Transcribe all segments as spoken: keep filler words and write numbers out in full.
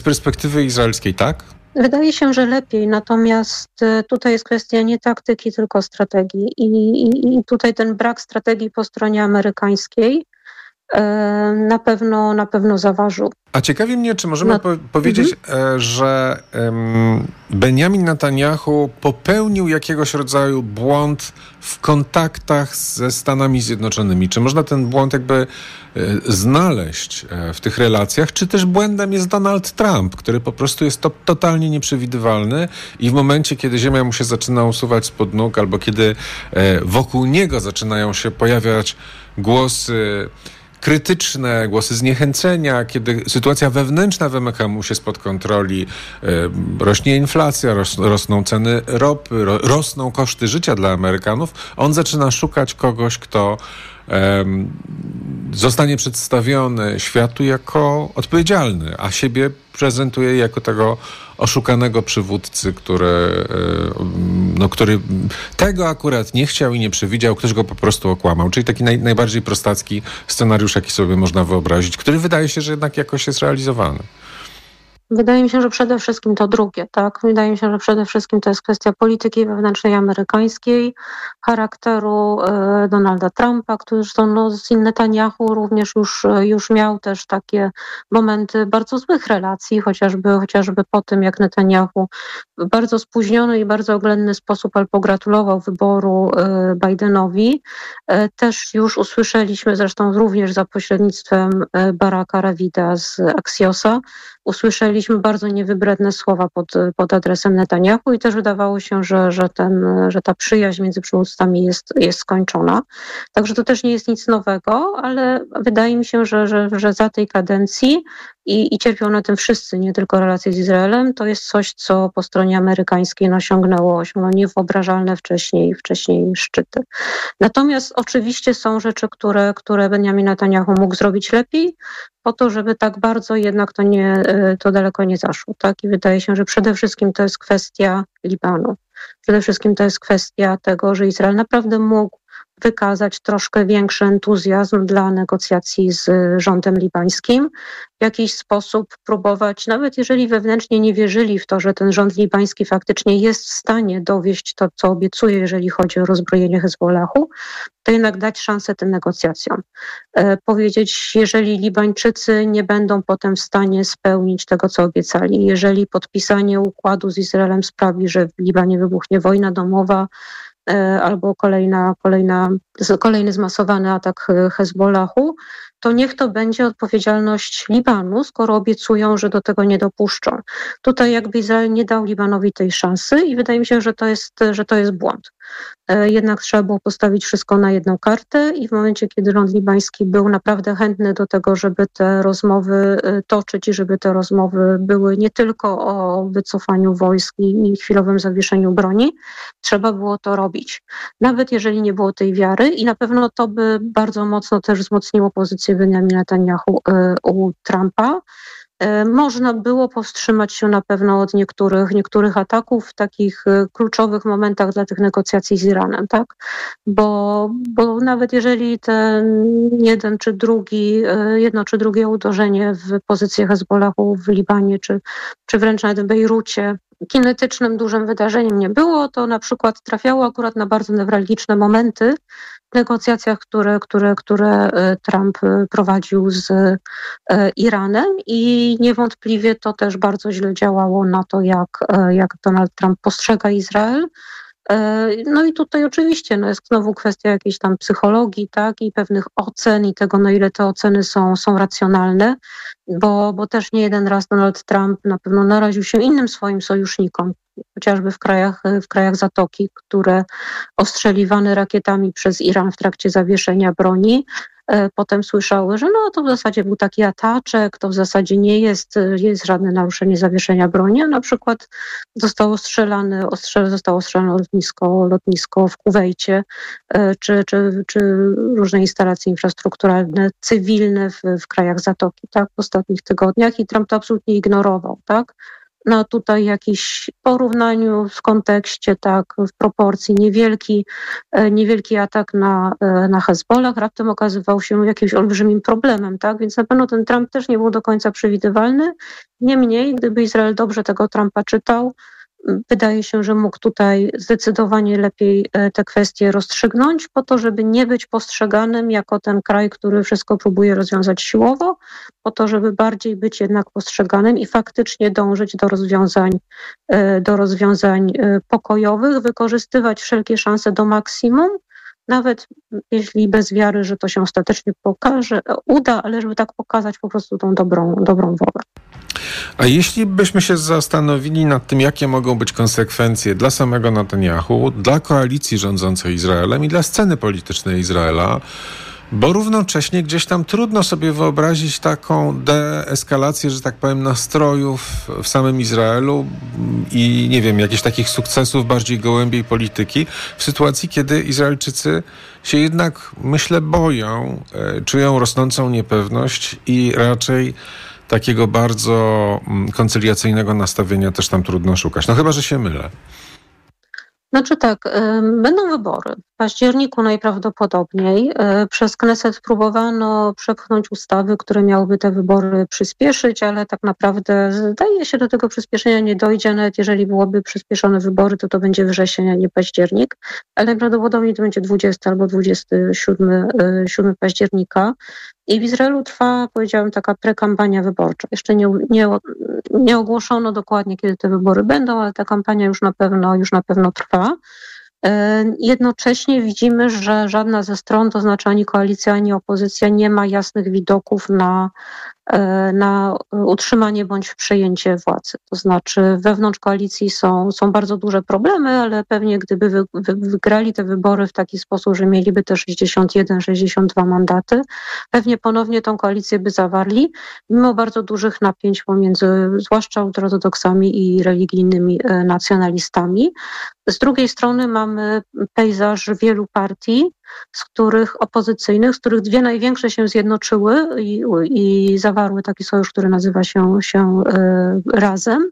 Z perspektywy izraelskiej tak? Wydaje się, że lepiej, natomiast tutaj jest kwestia nie taktyki, tylko strategii. I, i, i tutaj ten brak strategii po stronie amerykańskiej na pewno, na pewno zaważył. A ciekawi mnie, czy możemy no, po- powiedzieć, mm-hmm. że um, Benjamin Netanyahu popełnił jakiegoś rodzaju błąd w kontaktach ze Stanami Zjednoczonymi. Czy można ten błąd jakby e, znaleźć e, w tych relacjach, czy też błędem jest Donald Trump, który po prostu jest to, totalnie nieprzewidywalny i w momencie, kiedy ziemia mu się zaczyna usuwać spod nóg, albo kiedy e, wokół niego zaczynają się pojawiać głosy krytyczne, głosy zniechęcenia, kiedy sytuacja wewnętrzna wymyka mu się spod kontroli, e, rośnie inflacja, ros, rosną ceny ropy, ro, rosną koszty życia dla Amerykanów, on zaczyna szukać kogoś, kto e, zostanie przedstawiony światu jako odpowiedzialny, a siebie prezentuje jako tego oszukanego przywódcy, który, no, który tego akurat nie chciał i nie przewidział, ktoś go po prostu okłamał. Czyli taki naj, najbardziej prostacki scenariusz, jaki sobie można wyobrazić, który wydaje się, że jednak jakoś jest realizowany. Wydaje mi się, że przede wszystkim to drugie, tak? Wydaje mi się, że przede wszystkim to jest kwestia polityki wewnętrznej amerykańskiej, charakteru e, Donalda Trumpa, który zresztą no, z Netanyahu również już, już miał też takie momenty bardzo złych relacji, chociażby, chociażby po tym, jak Netanyahu w bardzo spóźniony i bardzo oględny sposób ale pogratulował wyboru e, Bidenowi. E, też już usłyszeliśmy, zresztą również za pośrednictwem e, Baracka Ravida z Axiosa, usłyszeliśmy bardzo niewybredne słowa pod, pod adresem Netanyahu i też wydawało się, że, że, ten, że ta przyjaźń między przywódcami jest, jest skończona. Także to też nie jest nic nowego, ale wydaje mi się, że, że, że za tej kadencji i, i cierpią na tym wszyscy, nie tylko relacje z Izraelem, to jest coś, co po stronie amerykańskiej no, osiągnęło, osiągnęło niewyobrażalne wcześniej, wcześniej szczyty. Natomiast oczywiście są rzeczy, które, które Benjamin Netanyahu mógł zrobić lepiej, po to, żeby tak bardzo jednak to, nie, to daleko nie zaszło. Tak? I wydaje się, że przede wszystkim to jest kwestia Libanu. Przede wszystkim to jest kwestia tego, że Izrael naprawdę mógł wykazać troszkę większy entuzjazm dla negocjacji z rządem libańskim, w jakiś sposób próbować, nawet jeżeli wewnętrznie nie wierzyli w to, że ten rząd libański faktycznie jest w stanie dowieść to, co obiecuje, jeżeli chodzi o rozbrojenie Hezbollahu, to jednak dać szansę tym negocjacjom. E, powiedzieć, jeżeli Libańczycy nie będą potem w stanie spełnić tego, co obiecali, jeżeli podpisanie układu z Izraelem sprawi, że w Libanie wybuchnie wojna domowa, albo kolejna, kolejna, kolejny zmasowany atak Hezbollahu, to niech to będzie odpowiedzialność Libanu, skoro obiecują, że do tego nie dopuszczą. Tutaj jakby Izrael nie dał Libanowi tej szansy i wydaje mi się, że to jest, że to jest błąd. Jednak trzeba było postawić wszystko na jedną kartę i w momencie, kiedy rząd libański był naprawdę chętny do tego, żeby te rozmowy toczyć i żeby te rozmowy były nie tylko o wycofaniu wojsk i chwilowym zawieszeniu broni, trzeba było to robić. Nawet jeżeli nie było tej wiary i na pewno to by bardzo mocno też wzmocniło pozycję Benjamina Netanyahu u Trumpa. Można było powstrzymać się na pewno od niektórych, niektórych ataków w takich kluczowych momentach dla tych negocjacji z Iranem, tak? Bo, bo nawet jeżeli ten jeden czy drugi, jedno czy drugie uderzenie w pozycję Hezbollahu w Libanie, czy, czy wręcz nawet w Bejrucie kinetycznym, dużym wydarzeniem nie było, to na przykład trafiało akurat na bardzo newralgiczne momenty w negocjacjach, które, które, które Trump prowadził z Iranem i niewątpliwie to też bardzo źle działało na to, jak, jak Donald Trump postrzega Izrael. No i tutaj oczywiście no jest znowu kwestia jakiejś tam psychologii, tak, i pewnych ocen i tego, na ile te oceny są, są racjonalne, bo, bo też nie jeden raz Donald Trump na pewno naraził się innym swoim sojusznikom, chociażby w krajach, w krajach Zatoki, które ostrzeliwane rakietami przez Iran w trakcie zawieszenia broni, potem słyszały, że no to w zasadzie był taki ataczek, to w zasadzie nie jest, jest żadne naruszenie zawieszenia broni, a na przykład zostało strzelane, ostrze, zostało ostrzelane lotnisko, lotnisko w Kuwejcie, czy, czy, czy różne instalacje infrastrukturalne, cywilne w, w krajach Zatoki, tak, w ostatnich tygodniach i Trump to absolutnie ignorował, tak. na tutaj jakiś porównaniu w kontekście, tak, w proporcji niewielki, niewielki atak na, na Hezbollah raptem okazywał się jakimś olbrzymim problemem, tak, więc na pewno ten Trump też nie był do końca przewidywalny. Niemniej, gdyby Izrael dobrze tego Trumpa czytał, wydaje się, że mógł tutaj zdecydowanie lepiej te kwestie rozstrzygnąć po to, żeby nie być postrzeganym jako ten kraj, który wszystko próbuje rozwiązać siłowo, po to, żeby bardziej być jednak postrzeganym i faktycznie dążyć do rozwiązań, do rozwiązań pokojowych, wykorzystywać wszelkie szanse do maksimum, nawet jeśli bez wiary, że to się ostatecznie pokaże, uda, ale żeby tak pokazać po prostu tą dobrą, dobrą wolę. A jeśli byśmy się zastanowili nad tym, jakie mogą być konsekwencje dla samego Netanyahu, dla koalicji rządzącej Izraelem i dla sceny politycznej Izraela, bo równocześnie gdzieś tam trudno sobie wyobrazić taką deeskalację, że tak powiem, nastrojów w samym Izraelu i nie wiem, jakichś takich sukcesów bardziej gołębiej polityki w sytuacji, kiedy Izraelczycy się jednak, myślę, boją, czują rosnącą niepewność i raczej takiego bardzo koncyliacyjnego nastawienia też tam trudno szukać. No chyba, że się mylę. Znaczy tak, będą wybory. W październiku najprawdopodobniej. Przez Kneset próbowano przepchnąć ustawy, które miałyby te wybory przyspieszyć, ale tak naprawdę zdaje się, do tego przyspieszenia nie dojdzie. Nawet jeżeli byłoby przyspieszone wybory, to to będzie wrzesień, a nie październik. Ale najprawdopodobniej to będzie dwudziesty albo dwudziestego siódmego października. I w Izraelu trwa, powiedziałam, taka prekampania wyborcza. Jeszcze nie, nie, nie ogłoszono dokładnie, kiedy te wybory będą, ale ta kampania już na pewno, już na pewno trwa. Jednocześnie widzimy, że żadna ze stron, to znaczy ani koalicja, ani opozycja, nie ma jasnych widoków na, na utrzymanie bądź przejęcie władzy. To znaczy wewnątrz koalicji są, są bardzo duże problemy, ale pewnie gdyby wy, wy, wygrali te wybory w taki sposób, że mieliby te sześćdziesiąt jeden, sześćdziesiąt dwa mandaty, pewnie ponownie tą koalicję by zawarli, mimo bardzo dużych napięć pomiędzy zwłaszcza ultraortodoksami i religijnymi nacjonalistami. Z drugiej strony mamy pejzaż wielu partii, z których opozycyjnych, z których dwie największe się zjednoczyły i, i zawarły taki sojusz, który nazywa się, się e, Razem.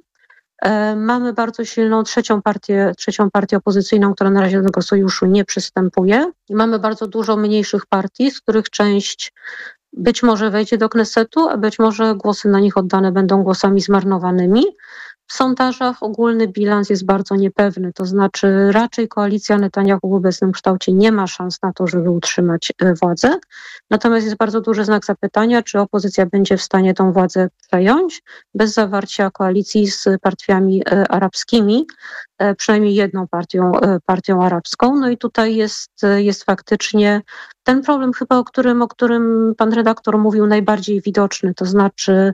E, mamy bardzo silną trzecią partię, trzecią partię opozycyjną, która na razie do tego sojuszu nie przystępuje. I mamy bardzo dużo mniejszych partii, z których część być może wejdzie do Knesetu, a być może głosy na nich oddane będą głosami zmarnowanymi. W sondażach ogólny bilans jest bardzo niepewny, to znaczy raczej koalicja Netanyahu w obecnym kształcie nie ma szans na to, żeby utrzymać władzę. Natomiast jest bardzo duży znak zapytania, czy opozycja będzie w stanie tą władzę przejąć bez zawarcia koalicji z partiami arabskimi, przynajmniej jedną partią, partią arabską. No i tutaj jest, jest faktycznie ten problem chyba, o którym, o którym pan redaktor mówił, najbardziej widoczny, to znaczy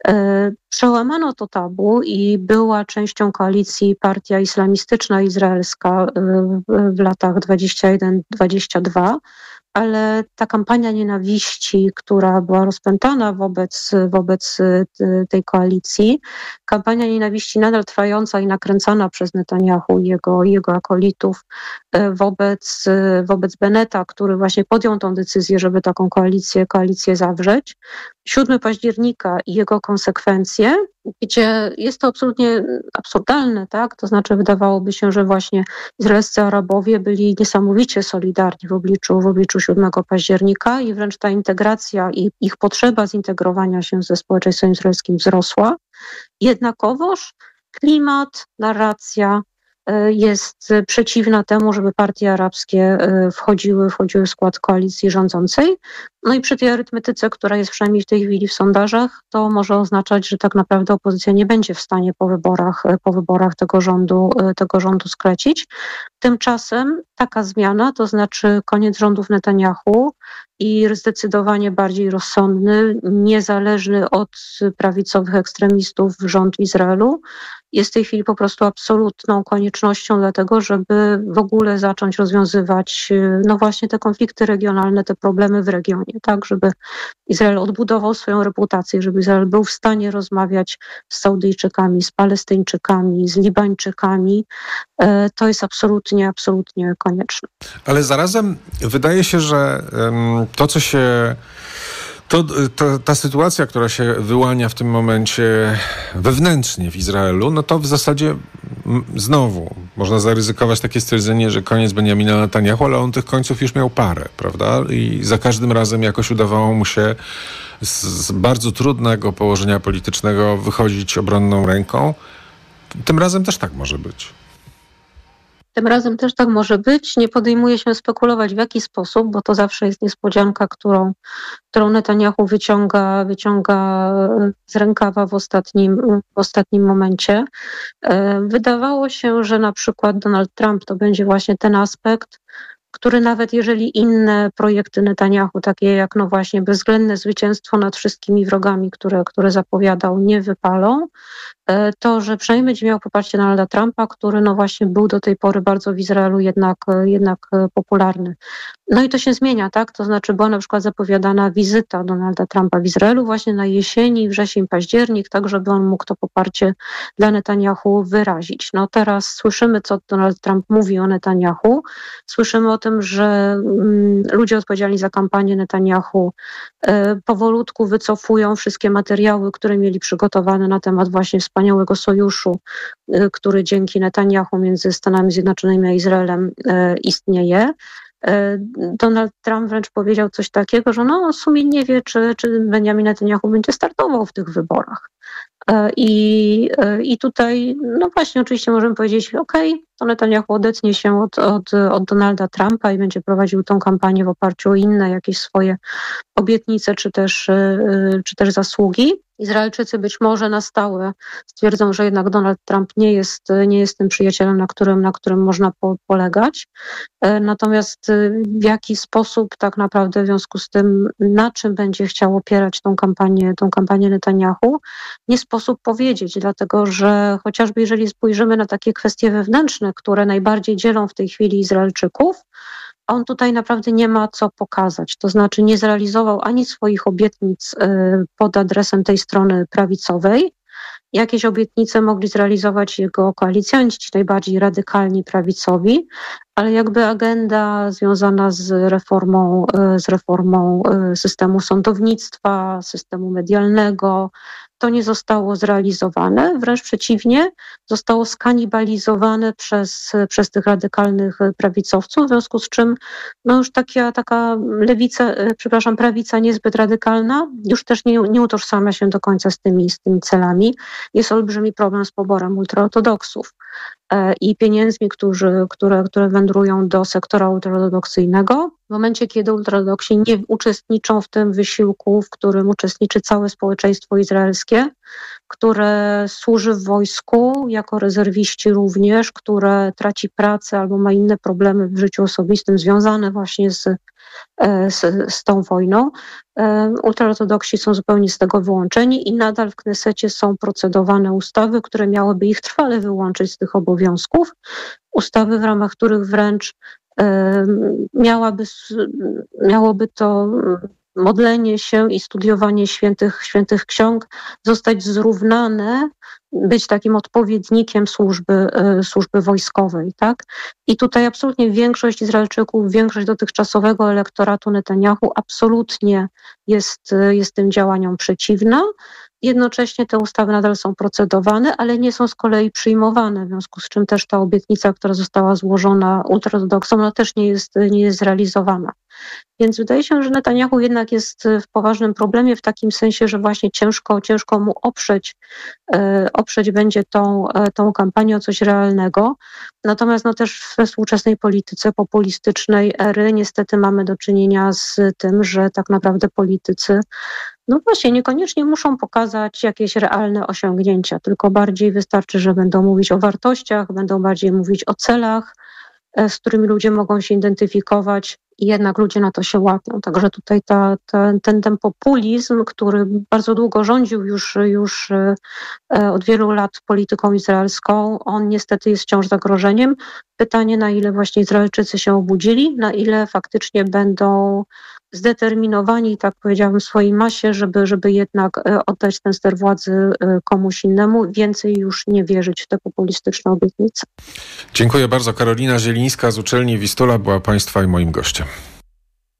e, przełamano to tabu i była częścią koalicji partia islamistyczna izraelska e, w latach dwudziestym pierwszym dwudziestym drugim, ale ta kampania nienawiści, która była rozpętana wobec, wobec tej koalicji, kampania nienawiści nadal trwająca i nakręcana przez Netanyahu i jego, jego akolitów wobec, wobec Benneta, który właśnie podjął tą decyzję, żeby taką koalicję, koalicję zawrzeć. siódmego października i jego konsekwencje, gdzie jest to absolutnie absurdalne, tak? To znaczy wydawałoby się, że właśnie izraelscy Arabowie byli niesamowicie solidarni w obliczu, w obliczu siódmego października i wręcz ta integracja i ich potrzeba zintegrowania się ze społeczeństwem izraelskim wzrosła. Jednakowoż klimat, narracja jest przeciwna temu, żeby partie arabskie wchodziły, wchodziły w skład koalicji rządzącej. No i przy tej arytmetyce, która jest przynajmniej w tej chwili w sondażach, to może oznaczać, że tak naprawdę opozycja nie będzie w stanie po wyborach, po wyborach tego rządu, tego rządu sklecić. Tymczasem taka zmiana, to znaczy koniec rządów Netanyahu i zdecydowanie bardziej rozsądny, niezależny od prawicowych ekstremistów rząd w Izraelu, jest w tej chwili po prostu absolutną koniecznością dlatego, żeby w ogóle zacząć rozwiązywać no właśnie te konflikty regionalne, te problemy w regionie, tak, żeby Izrael odbudował swoją reputację, żeby Izrael był w stanie rozmawiać z Saudyjczykami, z Palestyńczykami, z Libańczykami. To jest absolutnie, absolutnie konieczne. Ale zarazem wydaje się, że to, co się To, to, ta sytuacja, która się wyłania w tym momencie wewnętrznie w Izraelu, no to w zasadzie m, znowu można zaryzykować takie stwierdzenie, że koniec Benjamina Netanjahu, ale on tych końców już miał parę, prawda? I za każdym razem jakoś udawało mu się z, z bardzo trudnego położenia politycznego wychodzić obronną ręką. Tym razem też tak może być. Tym razem też tak może być. Nie podejmuję się spekulować w jaki sposób, bo to zawsze jest niespodzianka, którą, którą Netanjahu wyciąga, wyciąga z rękawa w ostatnim, w ostatnim momencie. Wydawało się, że na przykład Donald Trump to będzie właśnie ten aspekt, który nawet jeżeli inne projekty Netanjahu, takie jak no właśnie bezwzględne zwycięstwo nad wszystkimi wrogami, które, które zapowiadał, nie wypalą, to, że przynajmniej będzie miał poparcie Donalda Trumpa, który no właśnie był do tej pory bardzo w Izraelu jednak, jednak popularny. No i to się zmienia, tak? To znaczy była na przykład zapowiadana wizyta Donalda Trumpa w Izraelu właśnie na jesieni, wrzesień, październik, tak żeby on mógł to poparcie dla Netanjahu wyrazić. No teraz słyszymy, co Donald Trump mówi o Netanjahu. Słyszymy o tym, że mm, ludzie odpowiedzialni za kampanię Netanjahu e, powolutku wycofują wszystkie materiały, które mieli przygotowane na temat właśnie wspaniałego sojuszu, e, który dzięki Netanjahu między Stanami Zjednoczonymi a Izraelem e, istnieje. Donald Trump wręcz powiedział coś takiego, że no w sumie nie wie, czy, czy Benjamin Netanjahu będzie startował w tych wyborach. I, i tutaj, no właśnie, oczywiście możemy powiedzieć, okej, okay, to Netanjahu odetnie się od, od, od Donalda Trumpa i będzie prowadził tą kampanię w oparciu o inne jakieś swoje obietnice, czy też, czy też zasługi. Izraelczycy być może na stałe stwierdzą, że jednak Donald Trump nie jest, nie jest tym przyjacielem, na którym, na którym można po, polegać. Natomiast w jaki sposób tak naprawdę w związku z tym, na czym będzie chciał opierać tą kampanię, tą kampanię Netanjahu, nie sposób powiedzieć, dlatego że chociażby jeżeli spojrzymy na takie kwestie wewnętrzne, które najbardziej dzielą w tej chwili Izraelczyków, on tutaj naprawdę nie ma co pokazać. To znaczy nie zrealizował ani swoich obietnic pod adresem tej strony prawicowej. Jakieś obietnice mogli zrealizować jego koalicjanci, ci najbardziej radykalni prawicowi, ale jakby agenda związana z reformą, z reformą systemu sądownictwa, systemu medialnego, to nie zostało zrealizowane, wręcz przeciwnie, zostało skanibalizowane przez, przez tych radykalnych prawicowców, w związku z czym no już taka, taka lewica, przepraszam, prawica niezbyt radykalna już też nie, nie utożsamia się do końca z tymi, z tymi celami. Jest olbrzymi problem z poborem ultraortodoksów i pieniędzmi, którzy, które, które wędrują do sektora ultraortodoksyjnego. W momencie, kiedy ultraortodoksi nie uczestniczą w tym wysiłku, w którym uczestniczy całe społeczeństwo izraelskie, które służy w wojsku jako rezerwiści również, które traci pracę albo ma inne problemy w życiu osobistym związane właśnie z, z, z tą wojną. Ultraortodoksi są zupełnie z tego wyłączeni i nadal w Knesecie są procedowane ustawy, które miałyby ich trwale wyłączyć z tych obowiązków. Ustawy, w ramach których wręcz miałaby, miałoby to modlenie się i studiowanie świętych, świętych ksiąg zostać zrównane, być takim odpowiednikiem służby, służby wojskowej, tak? I tutaj absolutnie większość Izraelczyków, większość dotychczasowego elektoratu Netanjahu absolutnie jest, jest tym działaniom przeciwna. Jednocześnie te ustawy nadal są procedowane, ale nie są z kolei przyjmowane, w związku z czym też ta obietnica, która została złożona ultraortodoksom, no też nie jest, nie jest zrealizowana. Więc wydaje się, że Netanjahu jednak jest w poważnym problemie w takim sensie, że właśnie ciężko, ciężko mu oprzeć, e, oprzeć będzie tą, e, tą kampanię o coś realnego. Natomiast no też we współczesnej polityce populistycznej ery niestety mamy do czynienia z tym, że tak naprawdę politycy no właśnie niekoniecznie muszą pokazać jakieś realne osiągnięcia, tylko bardziej wystarczy, że będą mówić o wartościach, będą bardziej mówić o celach, z którymi ludzie mogą się identyfikować i jednak ludzie na to się łapią. Także tutaj ta, ta, ten, ten populizm, który bardzo długo rządził już, już od wielu lat polityką izraelską, on niestety jest wciąż zagrożeniem. Pytanie, na ile właśnie Izraelczycy się obudzili, na ile faktycznie będą zdeterminowani, tak powiedziałabym, w swojej masie, żeby, żeby jednak oddać ten ster władzy komuś innemu, więcej już nie wierzyć w te populistyczne obietnice. Dziękuję bardzo. Karolina Zielińska z uczelni Wistula była Państwa i moim gościem.